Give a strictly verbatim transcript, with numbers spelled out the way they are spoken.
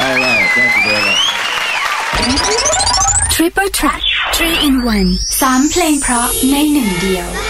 All right, thank you very much. Triple Track three in one สามเพลงเพราะในหนึ่งเดียว